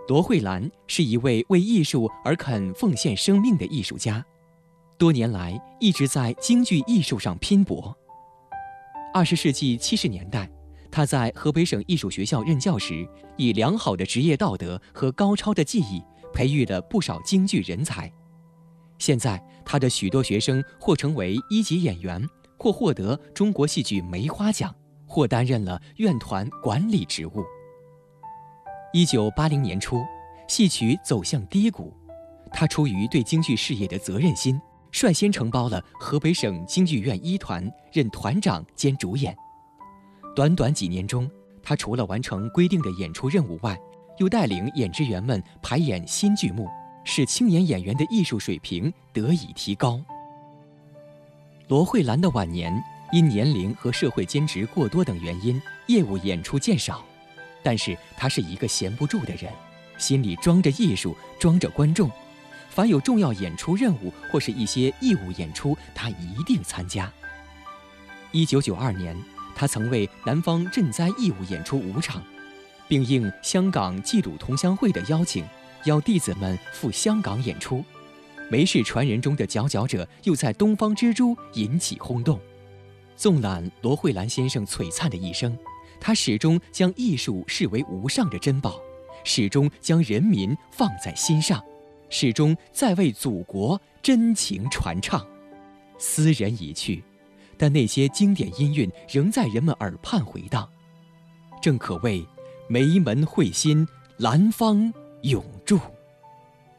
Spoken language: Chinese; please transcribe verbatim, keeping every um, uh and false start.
罗慧兰是一位为艺术而肯奉献生命的艺术家，多年来一直在京剧艺术上拼搏。二十世纪七十年代，他在河北省艺术学校任教时，以良好的职业道德和高超的技艺，培育了不少京剧人才。现在，他的许多学生或成为一级演员，或获得中国戏剧梅花奖，或担任了院团管理职务。一九八零年初，戏曲走向低谷，他出于对京剧事业的责任心，率先承包了河北省京剧院一团，任团长兼主演。短短几年中，他除了完成规定的演出任务外，又带领演职员们排演新剧目，使青年演员的艺术水平得以提高。罗慧兰的晚年因年龄和社会兼职过多等原因，业务演出渐少。但是他是一个闲不住的人，心里装着艺术，装着观众。凡有重要演出任务或是一些义务演出，他一定参加。一九九二年，他曾为南方赈灾义务演出五场，并应香港冀鲁同乡会的邀请，邀弟子们赴香港演出。梅氏传人中的佼佼者又在东方之珠引起轰动。纵览罗慧兰先生璀璨的一生，他始终将艺术视为无上的珍宝，始终将人民放在心上，始终在为祖国真情传唱。斯人已去，但那些经典音韵仍在人们耳畔回荡，正可谓梅门会心，兰芳永